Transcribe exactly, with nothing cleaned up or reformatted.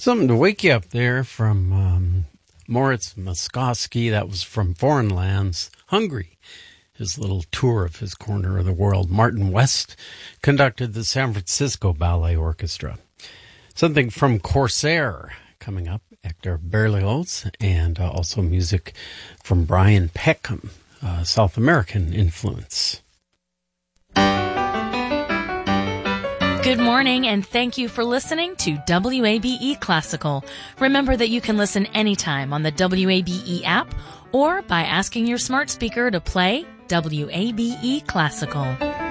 Something to wake you up there from um, Moritz Moskowski. That was from Foreign Lands, Hungry, his little tour of his corner of the world. Martin West conducted the San Francisco Ballet Orchestra. Something from Corsair coming up, Hector Berlioz, and uh, also music from Brian Peckham, uh, South American influence. Good morning, and thank you for listening to W A B E Classical. Remember that you can listen anytime on the W A B E app or by asking your smart speaker to play W A B E Classical.